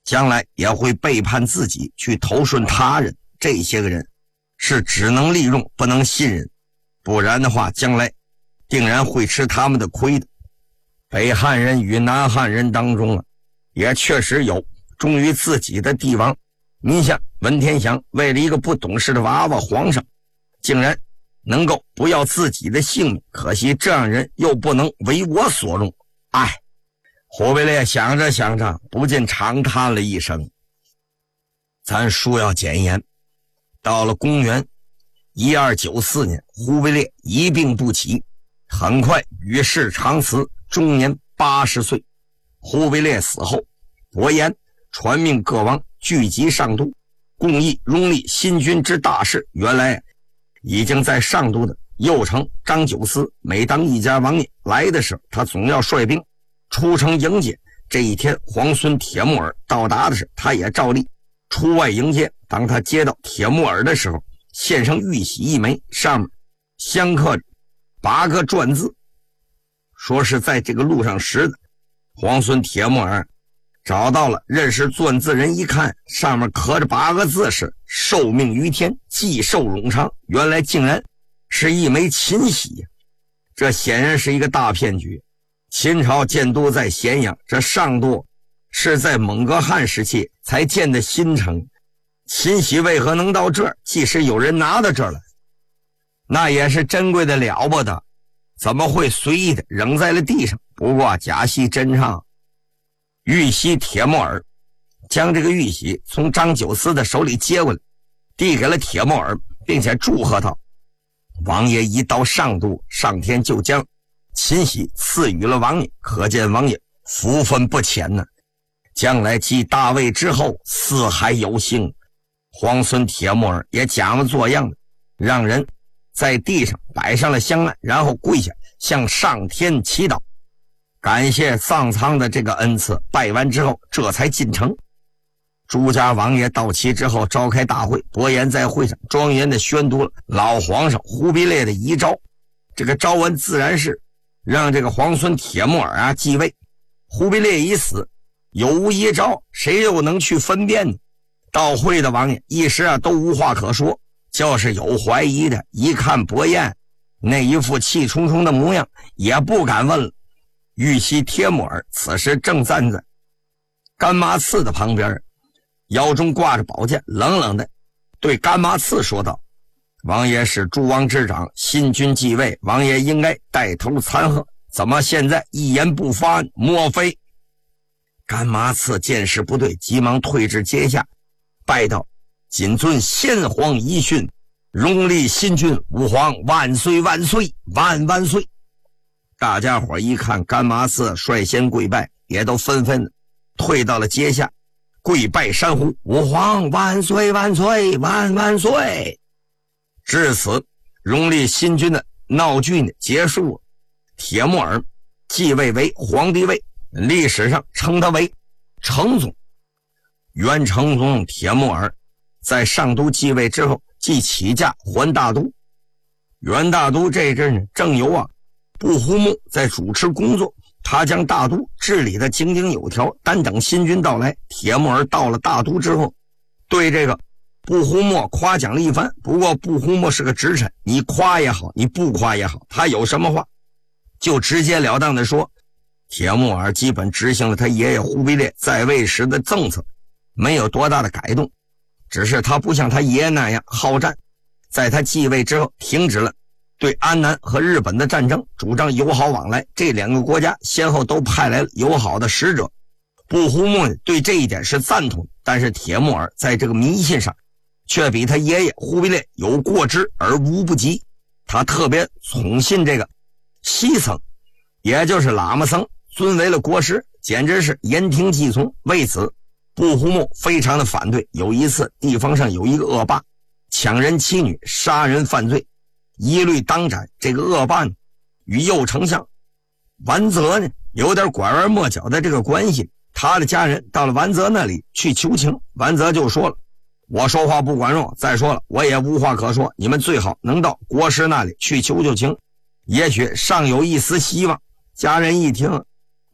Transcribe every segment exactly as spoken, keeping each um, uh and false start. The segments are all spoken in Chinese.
将来也会背叛自己去投顺他人。这些个人是只能利用不能信任，不然的话将来定然会吃他们的亏的。北汉人与南汉人当中啊，也确实有忠于自己的帝王。您像文天祥为了一个不懂事的娃娃皇上，竟然能够不要自己的性命，可惜这样人又不能为我所用。唉，忽必烈想着想着不禁长叹了一声。咱书要简言，到了公元一二九四年，忽必烈一病不起，很快与世长辞，终年八十岁。忽必烈死后，伯颜传命各王聚集上都，共议拥立新君之大事。原来已经在上都的右丞张九思，每当一家王爷来的时候，他总要率兵出城迎接。这一天皇孙铁木儿到达的时候，他也照例出外迎接。当他接到铁木儿的时候，献上玉玺一枚，上面镶刻着八个篆字，说是在这个路上识的。皇孙铁木儿找到了认识篆字人，一看上面刻着八个字是受命于天，既寿永昌，原来竟然是一枚秦玺。这显然是一个大骗局。秦朝建都在咸阳，这上都是在蒙哥汗时期才建的新城，秦玺为何能到这儿？即使有人拿到这儿了，那也是珍贵的了不得，怎么会随意的扔在了地上？不过假戏真唱，玉玺铁木儿将这个玉玺从张九思的手里接过来，递给了铁木儿，并且祝贺道：王爷一到上都，上天就将秦玺赐予了王爷，可见王爷福分不浅呢。将来继大位之后，四海有幸。皇孙铁木儿也假模作样的让人在地上摆上了香案，然后跪下向上天祈祷，感谢上苍的这个恩赐。拜完之后，这才进城。朱家王爷到齐之后，召开大会，伯颜在会上庄严的宣读了老皇上忽必烈的遗诏。这个诏文自然是让这个皇孙铁木儿啊继位。忽必烈已死，有无遗诏，谁又能去分辨呢？到会的王爷一时啊都无话可说，就是有怀疑的，一看伯颜那一副气冲冲的模样，也不敢问了。玉玺铁木儿此时正站在干妈刺的旁边，腰中挂着宝剑，冷冷的对干妈刺说道：王爷是诸王之长，新君继位，王爷应该带头参贺，怎么现在一言不发？莫非？干妈刺见势不对，急忙退至阶下，拜道：谨遵先皇遗训，荣立新君，吾皇万岁万岁万万岁。大家伙一看干妈刺率先跪拜，也都纷纷的退到了阶下，跪拜山呼：吾皇万岁万岁万万岁。至此，荣立新君的闹剧呢结束了。铁木儿继位为皇帝位，历史上称他为成宗。元成宗铁木儿在上都继位之后，即起驾还大都。元大都这阵呢，正由啊不胡木在主持工作，他将大都治理的井井有条。单等新君到来，铁木儿到了大都之后，对这个不胡墨夸奖了一番。不过不胡墨是个直臣，你夸也好，你不夸也好，他有什么话就直截了当的说。铁木儿基本执行了他爷爷忽必烈在位时的政策，没有多大的改动，只是他不像他爷爷那样好战。在他继位之后，停止了对安南和日本的战争，主张友好往来，这两个国家先后都派来了友好的使者。不胡木对这一点是赞同，但是铁木儿在这个迷信上却比他爷爷忽必烈有过之而无不及。他特别崇信这个西僧，也就是喇嘛僧，尊为了国师，简直是言听计从。为此不胡木非常的反对。有一次地方上有一个恶霸抢人妻女，杀人犯罪，一律当斩。这个恶霸呢与右丞相完泽呢有点拐弯抹角的这个关系，他的家人到了完泽那里去求情，完泽就说了：我说话不管用，再说了我也无话可说，你们最好能到国师那里去求求情，也许尚有一丝希望。家人一听，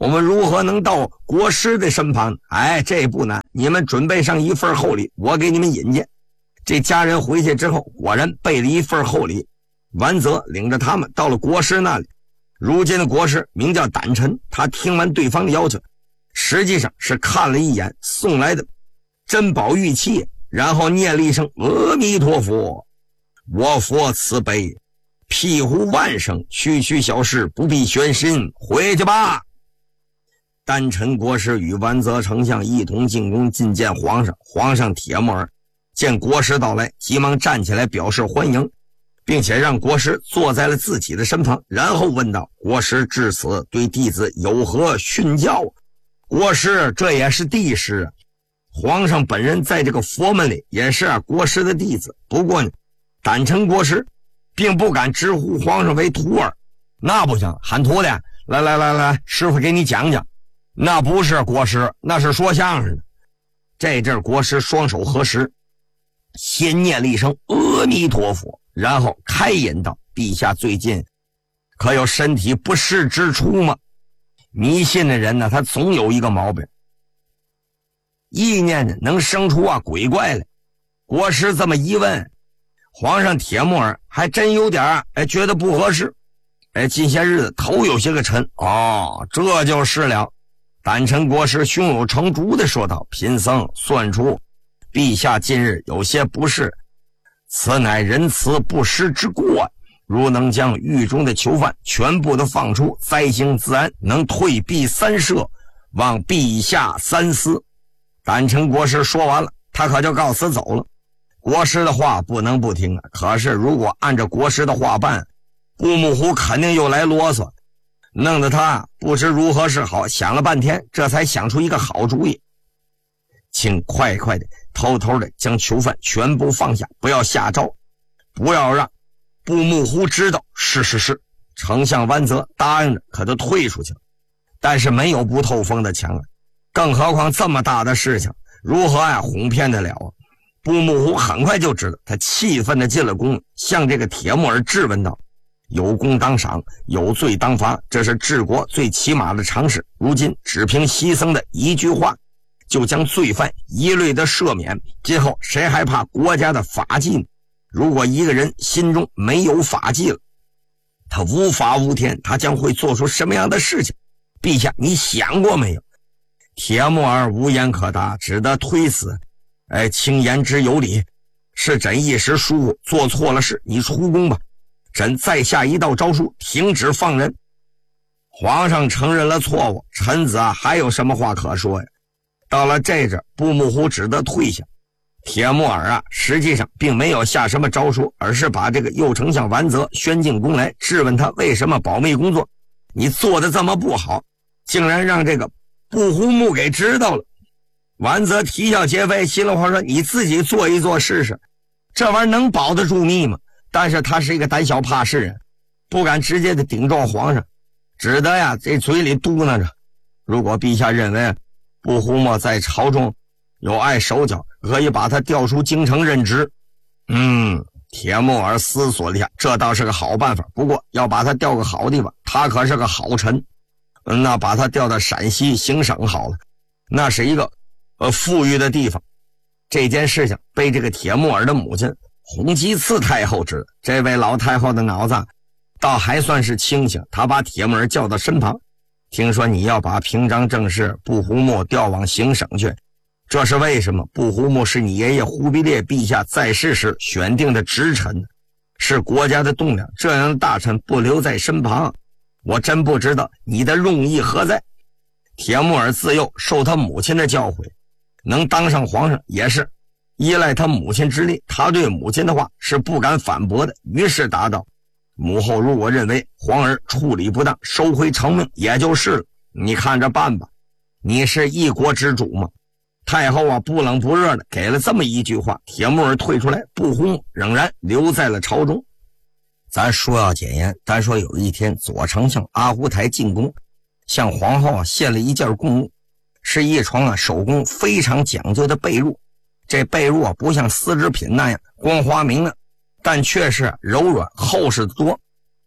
我们如何能到国师的身旁？哎，这不难，你们准备上一份厚礼，我给你们引荐。这家人回去之后，果然备了一份厚礼。完泽领着他们到了国师那里。如今的国师名叫胆臣，他听完对方的要求，实际上是看了一眼送来的珍宝玉器，然后念了一声阿弥陀佛，我佛慈悲，庇护万生，区区小事不必悬心，回去吧。丹臣国师与完泽丞相一同进宫觐见皇上。皇上铁木儿见国师到来，急忙站起来表示欢迎，并且让国师坐在了自己的身旁，然后问道：国师至此对弟子有何训教？国师这也是帝师，皇上本人在这个佛门里也是国师的弟子，不过呢，胆臣国师并不敢直呼皇上为徒儿。那不行，喊徒弟，来来来来，师傅给你讲讲。那不是国师，那是说相声的。这阵国师双手合十，先念了一声阿弥陀佛，然后开言道：陛下最近可有身体不适之处吗？迷信的人呢，他总有一个毛病，意念呢能生出啊鬼怪来。国师这么一问，皇上铁木儿还真有点哎觉得不合适。哎，近些日子头有些个沉。哦，这就是了。胆臣国师胸有成竹地说道：贫僧算出陛下近日有些不适，此乃仁慈不施之过，如能将狱中的囚犯全部的放出，灾星自安，能退避三舍，望陛下三思。胆臣国师说完了，他可就告辞走了。国师的话不能不听啊，可是如果按照国师的话办，顾木虎肯定又来啰嗦，弄得他不知如何是好，想了半天，这才想出一个好主意。请快快的偷偷的将囚犯全部放下，不要下诏，不要让布木虎知道。是是是，丞相完泽答应着，可都退出去了。但是没有不透风的墙啊，更何况这么大的事情，如何呀哄骗得了啊？布木虎很快就知道，他气愤的进了宫，向这个铁木儿质问道：有功当赏，有罪当罚，这是治国最起码的常识。如今只凭西僧的一句话，就将罪犯一律的赦免，今后谁还怕国家的法纪呢？如果一个人心中没有法纪了，他无法无天，他将会做出什么样的事情？陛下，你想过没有？铁木儿无言可答，只得推辞。哎，卿言之有理，是朕一时疏忽，做错了事，你出宫吧。朕再下一道诏书，停止放人。皇上承认了错误，臣子啊还有什么话可说呀？到了这阵，布木虎只得退下。铁木儿啊，实际上并没有下什么诏书，而是把这个右丞相完泽宣进宫来，质问他为什么保密工作你做的这么不好，竟然让这个布胡木给知道了。完泽啼笑皆非，心里话说你自己做一做试试，这玩意儿能保得住密吗？但是他是一个胆小怕事人，不敢直接的顶撞皇上，只得呀这嘴里嘟囔着：如果陛下认为布胡木在朝中有碍手脚，可以把他调出京城任职。嗯，铁木儿思索了一下，这倒是个好办法，不过要把他调个好地方，他可是个好臣。那把他调到陕西行省好了，那是一个呃富裕的地方。这件事情被这个铁木儿的母亲洪吉次太后知道，这位老太后的脑子倒还算是清醒，她把铁木儿叫到身旁，听说你要把平章政事布胡木调往行省去，这是为什么？布胡木是你爷爷忽必烈陛下在世时选定的直臣，是国家的栋梁，这样的大臣不留在身旁，我真不知道你的用意何在。铁木儿自幼受他母亲的教诲，能当上皇上也是依赖他母亲之力，他对母亲的话是不敢反驳的，于是答道：母后如果认为皇儿处理不当，收回成命也就是了，你看着办吧。你是一国之主嘛。太后啊不冷不热的给了这么一句话，铁木儿退出来，布胡木仍然留在了朝中。咱说要简言，单说有一天左丞相阿胡台进宫，向皇后啊献了一件贡物，是一床啊手工非常讲究的被褥。这被褥啊不像丝织品那样光滑明亮，但却是柔软厚实的多。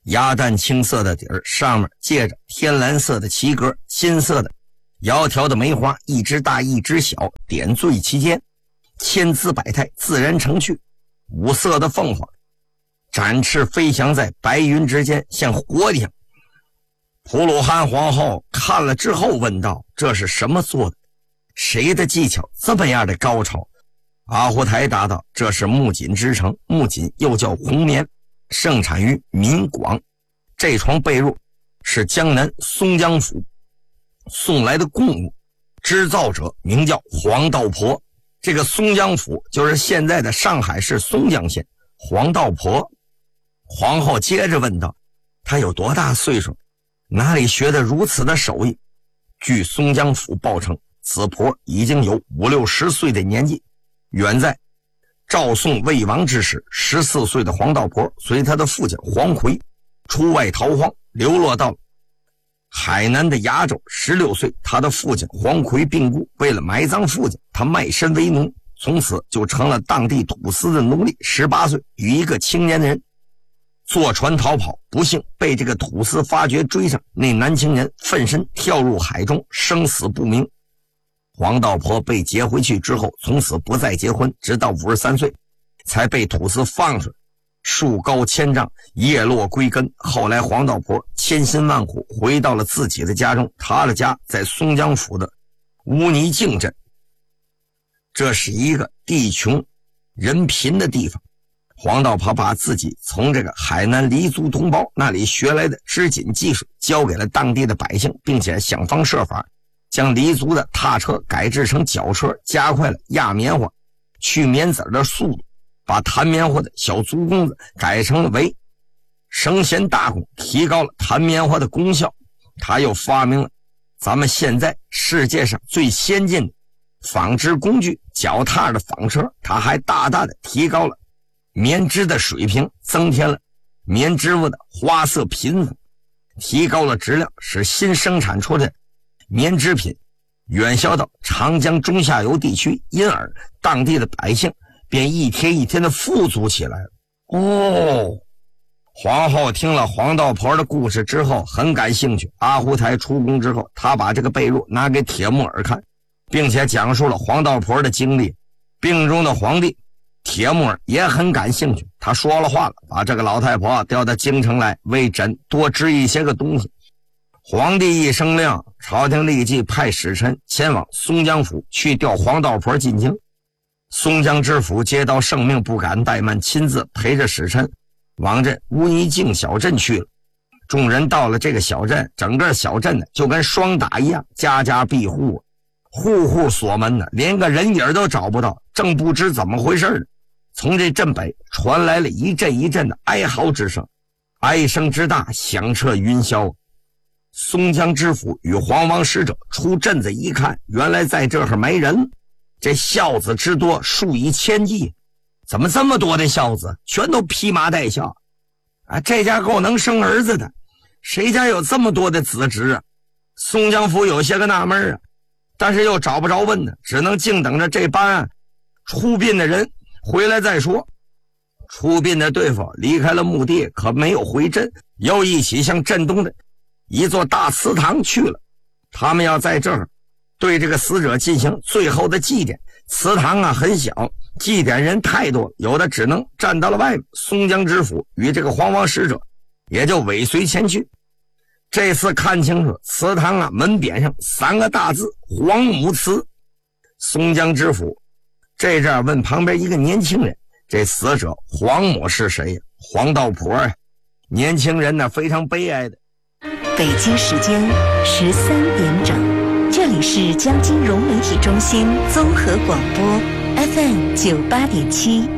鸭蛋青色的底儿，上面借着天蓝色的旗格，金色的窈窕的梅花，一只大一只小，点缀其间，千姿百态，自然成趣。五色的凤凰展翅飞翔在白云之间，像活的。吐鲁汉皇后看了之后问道：这是什么做的？谁的技巧这么样的高超？阿胡台答道：这是木锦织成，木锦又叫红棉，盛产于闽广。这床被褥是江南松江府送来的贡物，织造者名叫黄道婆。这个松江府就是现在的上海市松江县。黄道婆，皇后接着问道：她有多大岁数？哪里学得如此的手艺？据松江府报称，此婆已经有五六十岁的年纪。远在赵宋魏王之时，十四岁的黄道婆随他的父亲黄奎出外逃荒，流落到了海南的崖州。十六岁，他的父亲黄奎病故，为了埋葬父亲，他卖身为奴，从此就成了当地土司的奴隶。十八岁，与一个青年人坐船逃跑，不幸被这个土司发觉追上，那男青年奋身跳入海中，生死不明。黄道婆被劫回去之后，从此不再结婚，直到五十三岁才被土司放出来，树高千丈，叶落归根。后来黄道婆千辛万苦回到了自己的家中，她的家在松江府的乌泥泾镇，这是一个地穷人贫的地方。黄道婆把自己从这个海南黎族同胞那里学来的织锦技术交给了当地的百姓，并且想方设法将黎族的踏车改制成脚车，加快了压棉花去棉籽的速度，把弹棉花的小竹公子改成了为绳弦大工，提高了弹棉花的功效。他又发明了咱们现在世界上最先进的纺织工具脚踏的纺车，他还大大的提高了棉织的水平，增添了棉织物的花色品种，提高了质量，使新生产出的棉织品远销到长江中下游地区，因而当地的百姓便一天一天的富足起来了。哦，皇后听了黄道婆的故事之后很感兴趣。阿胡台出宫之后，他把这个被褥拿给铁木尔看，并且讲述了黄道婆的经历。病中的皇帝铁木尔也很感兴趣，他说了话了，把这个老太婆调到京城来为朕多织一些个东西。皇帝一声令，朝廷立即派使臣前往松江府去调黄道婆进京。松江知府接到圣命，不敢怠慢，亲自陪着使臣往这乌泥泾小镇去了。众人到了这个小镇，整个小镇呢就跟霜打一样，家家闭户，户户锁门呢，连个人影都找不到。正不知怎么回事呢，从这镇北传来了一阵一阵的哀嚎之声，哀声之大，响彻云霄。松江知府与黄王使者出镇子一看，原来在这儿没人，这孝子之多数以千计，怎么这么多的孝子，全都披麻戴孝啊！这家够能生儿子的，谁家有这么多的子侄啊？松江府有些个纳闷啊，但是又找不着问呢，只能静等着这班、啊、出殡的人回来再说。出殡的对付离开了墓地，可没有回镇，又一起向镇东的一座大祠堂去了。他们要在这儿对这个死者进行最后的祭奠。祠堂啊很小，祭奠人太多，有的只能站到了外面。松江知府与这个黄王使者也就尾随前去。这次看清楚，祠堂啊门匾上三个大字黄母祠。松江知府这阵问旁边一个年轻人，这死者黄母是谁呀？黄道婆啊。年轻人呢非常悲哀的。 北京时间十三点整，这里是江金融媒体中心综合广播 F M 九八点七。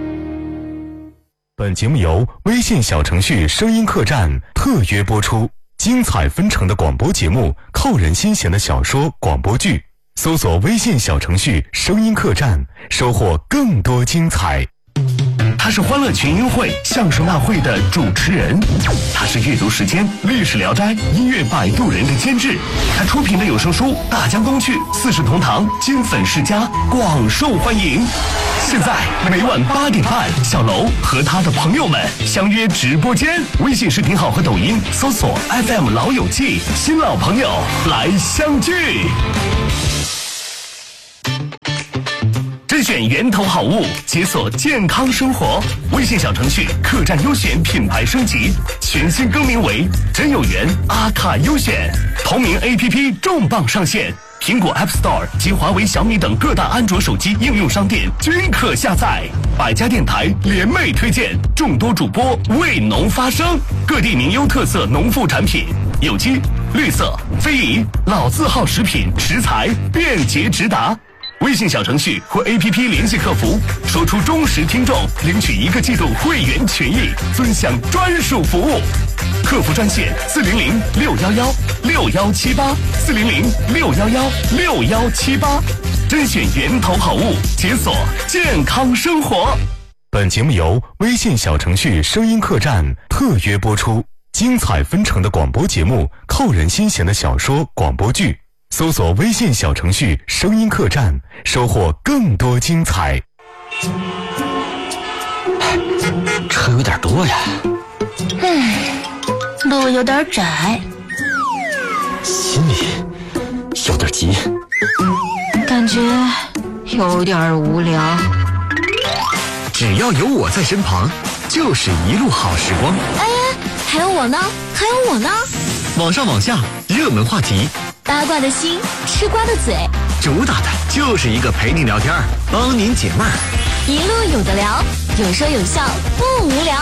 本节目由微信小程序声音客栈特约播出，精彩纷呈的广播节目，扣人心弦的小说广播剧，搜索微信小程序声音客栈，收获更多精彩。 他是欢乐群英会相声大会的主持人，他是阅读时间历史聊斋音乐摆渡人的监制，他出品的有声书《大江东去》《四世同堂》金粉世家广受欢迎。现在每晚八点半，小楼和他的朋友们相约直播间，微信视频号和抖音搜索 F M 老友记，新老朋友来相聚。甄选源头好物，解锁健康生活。微信小程序客栈优选品牌升级，全新更名为真有缘阿卡优选。同名 A P P 重磅上线，苹果 App Store 及华为、小米等各大安卓手机应用商店均可下载。百家电台联袂推荐，众多主播为农发声，各地名优特色农副产品，有机、绿色、非遗、老字号食品食材便捷直达。微信小程序或 A P P 联系客服，说出忠实听众，领取一个季度会员权益，尊享专属服务。客服专线四零零六幺幺六幺七八四零零六幺幺六幺七八，甄选源头好物，解锁健康生活。 本节目由微信小程序声音客栈特约播出，精彩纷呈的广播节目，扣人心弦的小说广播剧。搜索微信小程序声音客栈，收获更多精彩。 车有点多呀， 唉，路有点窄， 心里有点急， 感觉有点无聊。 只要有我在身旁，就是一路好时光。 哎呀，还有我呢，还有我呢。 网上网下热门话题， 八卦的心，吃瓜的嘴， 主打的就是一个陪您聊天，帮您解闷儿， 一路有的聊，有说有笑，不无聊。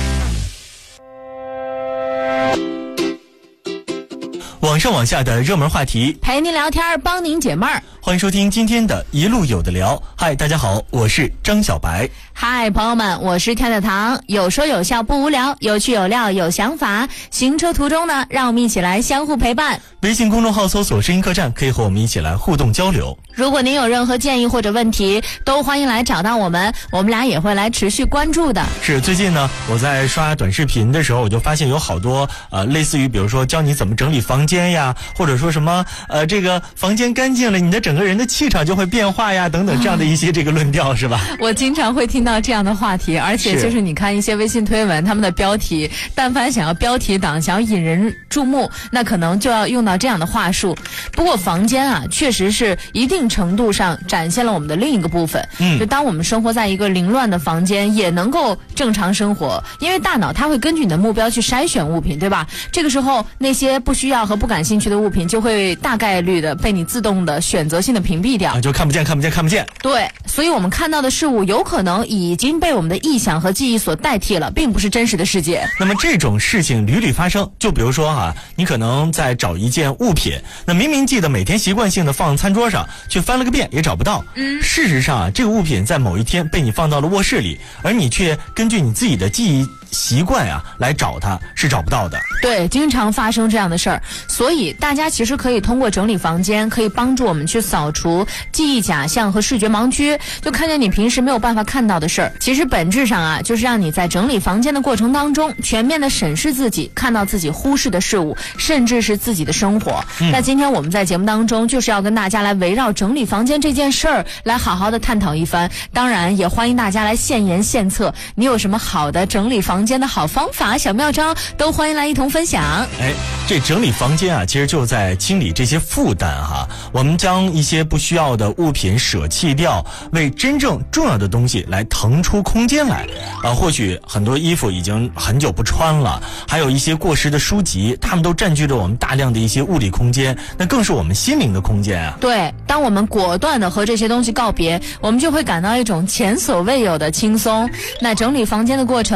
网上网下的热门话题， 陪您聊天，帮您解闷儿。 欢迎收听今天的一路有的聊。嗨，大家好，我是张小白。 嗨，朋友们，我是跳跳糖，有说有笑不无聊，有趣有料有想法。行车途中呢，让我们一起来相互陪伴。 微信公众号搜索声音客栈，可以和我们一起来互动交流。 如果您有任何建议或者问题，都欢迎来找到我们，我们俩也会来持续关注的。 是，最近呢，我在刷短视频的时候，我就发现有好多呃，类似于比如说教你怎么整理房间呀，或者说什么呃，这个房间干净了，你的整个人的气场就会变化呀，等等这样的一些这个论调，是吧？ 我经常会听到这样的话题，而且就是你看一些微信推文，他们的标题，但凡想要标题党，想要引人注目，那可能就要用到这样的话术。不过房间啊，确实是一定程度上展现了我们的另一个部分。嗯，就当我们生活在一个凌乱的房间，也能够正常生活，因为大脑它会根据你的目标去筛选物品，对吧？这个时候那些不需要和不感兴趣的物品，就会大概率的被你自动的选择性的屏蔽掉， 啊，就看不见，看不见，看不见。 对，所以我们看到的事物有可能已经被我们的臆想和记忆所代替了，并不是真实的世界。 那么这种事情屡屡发生，就比如说啊，你可能在找一件物品，那明明记得每天习惯性的放餐桌上，却翻了个遍也找不到。嗯，事实上啊，这个物品在某一天被你放到了卧室里，而你却根据你自己的记忆习惯啊来找它，是找不到的。 对，经常发生这样的事儿，所以大家其实可以通过整理房间，可以帮助我们去扫除记忆假象和视觉盲区，就看见你平时没有办法看到的事儿。其实本质上啊，就是让你在整理房间的过程当中，全面的审视自己，看到自己忽视的事物，甚至是自己的生活。嗯、那今天我们在节目当中，就是要跟大家来围绕整理房间这件事儿，来好好的探讨一番。当然，也欢迎大家来献言献策，你有什么好的整理房间的好方法、小妙招，都欢迎来一同分享。 哎，这整理房间啊，其实就在清理这些负担哈。我们将一些不需要的物品舍弃掉，为真正重要的东西来腾出空间来。啊，或许很多衣服已经很久不穿了，还有一些过时的书籍，它们都占据着我们大量的一些物理空间，那更是我们心灵的空间啊。 对，当我们果断的和这些东西告别，我们就会感到一种前所未有的轻松。那整理房间的过程，其实也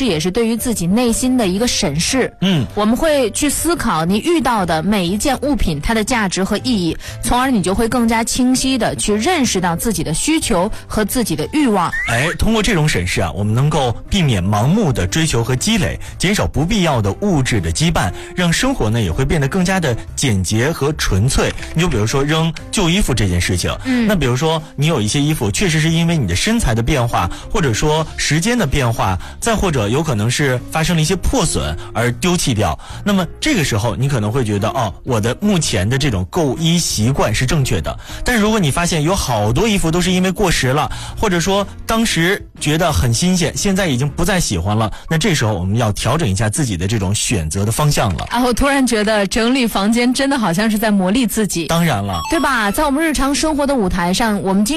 也是对于自己内心的一个审视。 嗯， 我们会去思考你遇到的每一件物品它的价值和意义，从而你就会更加清晰的去认识到自己的需求和自己的欲望。 哎，通过这种审视啊，我们能够避免盲目的追求和积累，减少不必要的物质的羁绊，让生活呢也会变得更加的简洁和纯粹。你就比如说扔旧衣服这件事情，嗯，那比如说你有一些衣服确实是因为你的身材的变化，或者说时间的变化，再或者有可能是发生了一些破损而丢弃掉，那么这个时候你可能会觉得，哦，我的目前的这种购衣习惯是正确的。但是如果你发现有好多衣服都是因为过时了，或者说当时觉得很新鲜，现在已经不再喜欢了，那这时候我们要调整一下自己的这种选择的方向了。 啊，我突然觉得整理房间真的好像是在磨砺自己。 当然了， 对吧？在我们日常生活的舞台上，我们经